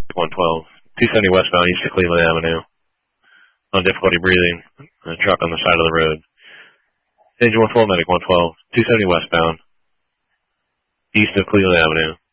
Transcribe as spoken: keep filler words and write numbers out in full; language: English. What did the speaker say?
one twelve. two seventy westbound, east of Cleveland Avenue. On difficulty breathing. A truck on the side of the road. Engine one twelve, medic one twelve. two seventy westbound, east of Cleveland Avenue.